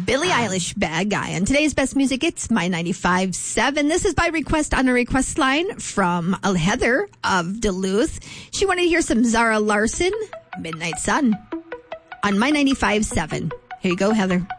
Billie Eilish, Bad Guy. And today's best music, it's My 95.7. This is by request on a request line from Heather of Duluth. She wanted to hear some Zara Larsson, Midnight Sun, on My 95.7. Here you go, Heather.